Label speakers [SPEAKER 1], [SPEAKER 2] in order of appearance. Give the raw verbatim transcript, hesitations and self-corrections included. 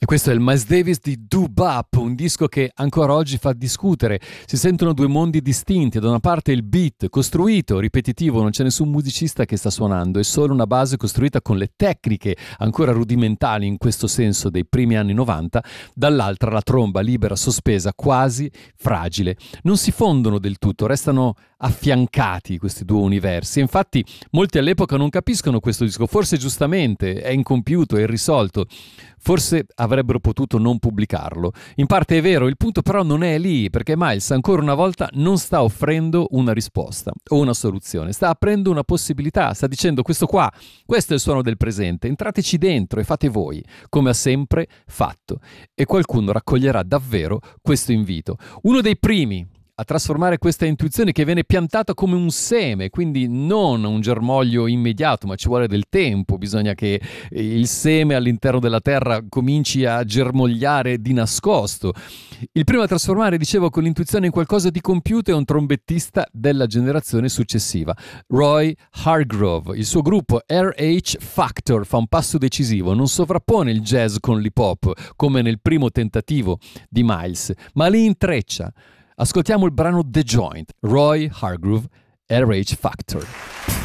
[SPEAKER 1] E questo è il Miles Davis di Doo-Bop, un disco che ancora oggi fa discutere. Si sentono due mondi distinti. Da una parte il beat costruito, ripetitivo, non c'è nessun musicista che sta suonando, è solo una base costruita con le tecniche ancora rudimentali in questo senso dei primi anni novanta. Dall'altra la tromba libera, sospesa, quasi fragile. Non si fondono del tutto, restano affiancati questi due universi. Infatti molti all'epoca non capiscono questo disco, forse giustamente, è incompiuto, è irrisolto. Forse avrebbero potuto non pubblicarlo. In parte è vero, il punto però non è lì, perché Miles ancora una volta non sta offrendo una risposta o una soluzione, sta aprendo una possibilità, sta dicendo questo qua, questo è il suono del presente, entrateci dentro e fate voi, come ha sempre fatto. E qualcuno raccoglierà davvero questo invito. Uno dei primi a trasformare questa intuizione che viene piantata come un seme, quindi non un germoglio immediato, ma ci vuole del tempo, bisogna che il seme all'interno della terra cominci a germogliare di nascosto. Il primo a trasformare, dicevo, con l'intuizione in qualcosa di compiuto è un trombettista della generazione successiva, Roy Hargrove. Il suo gruppo R H Factor fa un passo decisivo, non sovrappone il jazz con l'hip hop come nel primo tentativo di Miles, ma li intreccia. Ascoltiamo il brano The Joint, Roy Hargrove, R H Factor.